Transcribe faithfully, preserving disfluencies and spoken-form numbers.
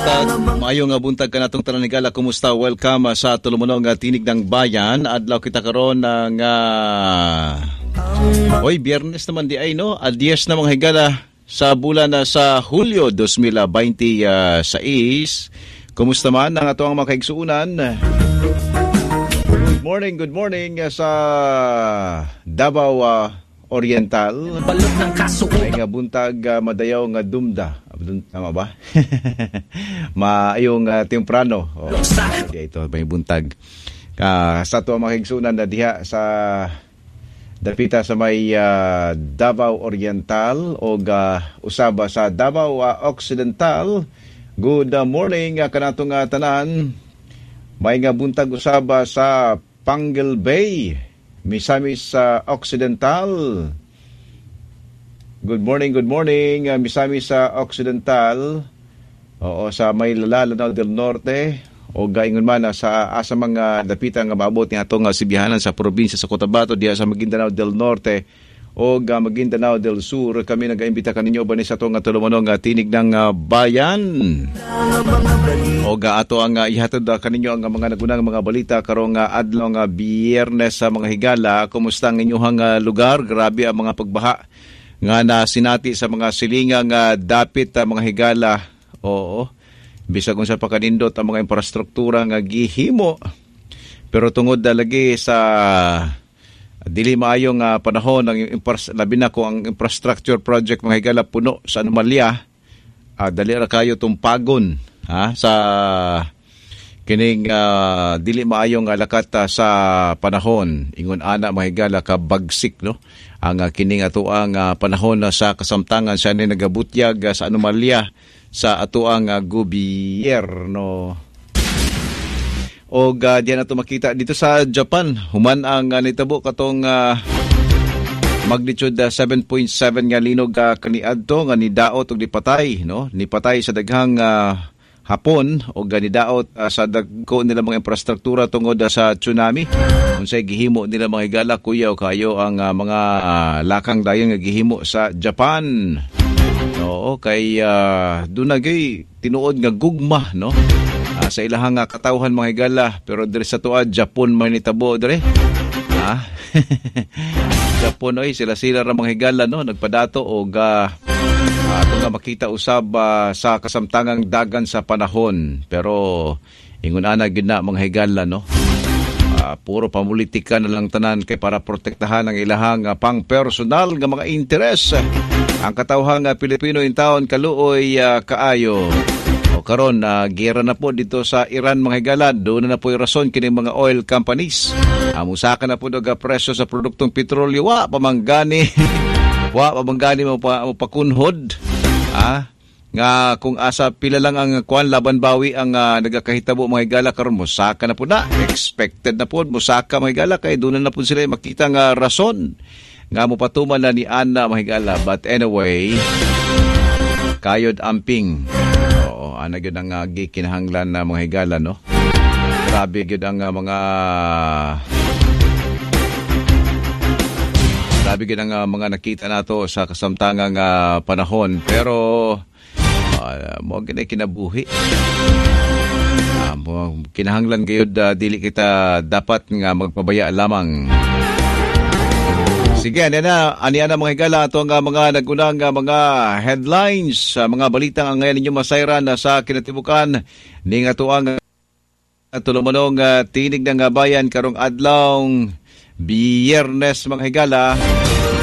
buntag, maayong nga buntag ka natong tanan higala. Kumusta? Welcome uh, sa tulumanon nga tinig ng bayan. Adlaw kita karon ng uh, Oy, Biyernes naman di ay no. Adyes na mga higala sa bulan na sa Hulyo twenty twenty-six. Kumusta man ang ato ang mga kaigsuunan? Good morning, good morning uh, sa Davao uh, Oriental. Balot ng kaso. Ay nga buntag uh, madayaw nga dumda. Tama ba? Maayong uh, temprano. Oh, okay, ito may buntag. Uh, sa ito mga higsunan na diha sa dapita sa may uh, Davao Oriental o uh, usaba sa Davao uh, Occidental. Good uh, morning uh, kanatong uh, tanan. May nga buntag usaba sa Pangal Bay, Misamis sa uh, Occidental. Good morning, good morning, uh, Misamis sa uh, Occidental. Oo, sa may Lanao del Norte o gaingon man uh, sa asa mga dapita nga maabot ni atong uh, sibihanan sa probinsya sa Cotabato diya sa Maguindanao del Norte o uh, Maguindanao del Sur. Kami nag-aimbita kaninyo ba ni sa atong uh, tulumanong uh, tinig ng uh, bayan. O ga ato ang uh, ihatod uh, kaninyo ang uh, mga nagunang mga balita karong uh, adlaw nga uh, Biyernes sa mga higala. Kumusta ang inyong uh, lugar? Grabe ang mga pagbaha nga na sinati sa mga silingang uh, dapit uh, mga higala. Oo. Bisag kung sa pakanindot ang mga infrastruktura nga gihimo. Pero tungod dalagi sa dili maayong uh, panahon ng labi na ko ang infrastructure project mga higala puno sa anomalya. Uh, dali ra kayo tumpagon ha sa kining uh, dili maayong uh, lakat uh, sa panahon ingon ana mga higala ka bagsik no ang uh, kining ato ang uh, panahon uh, sa kasamtangan sa ni nagabutyag uh, sa anomalya sa ato ang uh, gobyerno. O uh, diyan nato makita dito sa Japan human ang uh, nitabo katong uh, magnitude uh, seven point seven nga linog uh, kaniadto nga nidaot og nipatay no nipatay sa daghang uh, hapon o ganidaot uh, sa dagko nila mga infrastruktura tungod uh, sa tsunami. Unsay gihimo nila mga higala kuya o kayo ang uh, mga uh, lakang dayon nga gihimo sa Japan. Oo, kay uh, doon na gay tinuod nga gugma no. Uh, sa ilahang uh, katawhan mga higala pero diri sa tuwa Japon man nitabo dire. Ha? Japon oy sila-sila ra mga higala no nagpadato og uh, Uh, ito nga makita usab uh, sa kasamtangang dagan sa panahon. Pero ingon ana gid na mga higala no. Uh, puro pamulitika na lang tanan kay para protektahan ang ilahang uh, pang personal nga mga interes. Ang katawhang uh, Pilipino in taon kaluoy uh, kaayo. O karon uh, gera na po dito sa Iran mga higala. Doon na, na po yung rason kining mga oil companies. Amusaka uh, na po daw presyo sa produktong petrolyo wa pamanggani. Wa pamanggani mo pa mo pakunhod ah nga kung asa pila lang ang kuan laban bawi ang uh, nagakahitabo mga higala karon mosaka na pud na expected na pud mosaka mga higala kay doon na pud sila makita nga rason nga mo patuman na ni Ana mga higala. But anyway kayod amping oo ana gyud ang uh, gikinahanglan na mga higala no. Grabe gyud ang uh, mga Sabi gid ang uh, mga nakita nato sa kasamtangang uh, panahon pero uh, mo gid kinabuhi. Uh, mo kinahanglan gayud uh, dili kita dapat nga magpabaya lamang. Sige ani na ani na mga higala ato nga mga nagunang uh, mga headlines sa uh, mga balita ang ngayon ninyo masayran na sa kinatibukan ning ato ang uh, tulumanong uh, tinig ng uh, bayan karong adlaw Biyernes mga higala.